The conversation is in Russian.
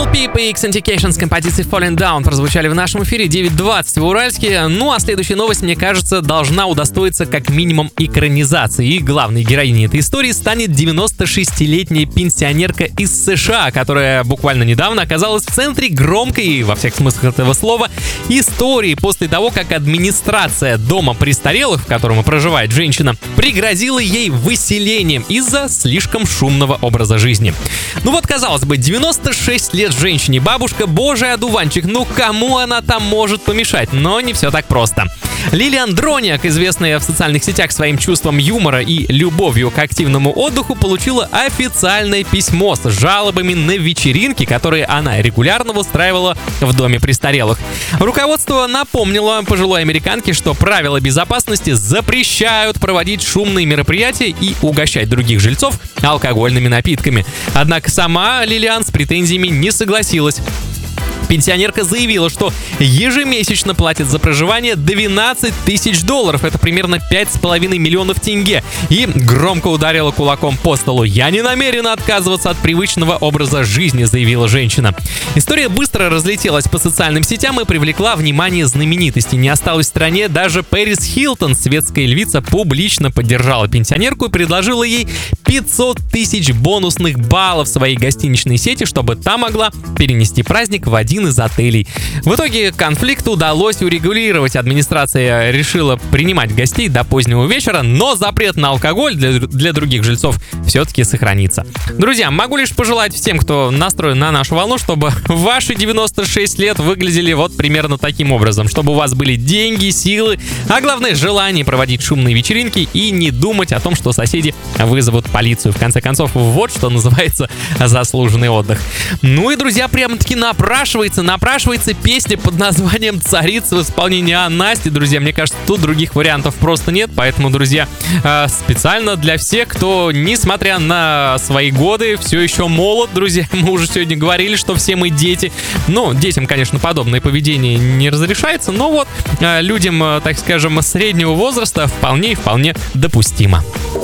Lil Peep и Xantication с композицией Falling Down прозвучали в нашем эфире 9:20 в Уральске. Ну а следующая новость, мне кажется, должна удостоиться как минимум экранизации. И главной героиней этой истории станет 96-летняя пенсионерка из США, которая буквально недавно оказалась в центре громкой, во всех смыслах этого слова, истории после того, как администрация дома престарелых, в котором и проживает женщина, пригрозила ей выселением из-за слишком шумного образа жизни. Ну вот, казалось бы, 96 лет женщине, бабушка, божий одуванчик, ну кому она там может помешать? Но не все так просто. Лилиан Дрониак, известная в социальных сетях своим чувством юмора и любовью к активному отдыху, получила официальное письмо с жалобами на вечеринки, которые она регулярно устраивала в доме престарелых. Руководство напомнило пожилой американке, что правила безопасности запрещают проводить шумные мероприятия и угощать других жильцов алкогольными напитками. Однако сама Лилиан с претензиями не согласилась. Пенсионерка заявила, что ежемесячно платит за проживание $12 тысяч. Это примерно 5,5 миллионов тенге. И громко ударила кулаком по столу. «Я не намерена отказываться от привычного образа жизни», заявила женщина. История быстро разлетелась по социальным сетям и привлекла внимание знаменитостей. Не осталось в стране даже Пэрис Хилтон. Светская львица публично поддержала пенсионерку и предложила ей 500 тысяч бонусных баллов в своей гостиничной сети, чтобы та могла перенести праздник в один из отелей. В итоге конфликт удалось урегулировать. Администрация решила принимать гостей до позднего вечера, но запрет на алкоголь для других жильцов все-таки сохранится. Друзья, могу лишь пожелать всем, кто настроен на нашу волну, чтобы ваши 96 лет выглядели вот примерно таким образом. Чтобы у вас были деньги, силы, а главное желание проводить шумные вечеринки и не думать о том, что соседи вызовут полицию. В конце концов, вот что называется заслуженный отдых. Ну и, друзья, прямо-таки напрашивается песня под названием «Царица» в исполнении Насти. Друзья, мне кажется, тут других вариантов просто нет. Поэтому, друзья, специально для всех, кто, несмотря на свои годы, все еще молод, друзья, мы уже сегодня говорили, что все мы дети. Ну, детям, конечно, подобное поведение не разрешается, но вот людям, так скажем, среднего возраста вполне допустимо.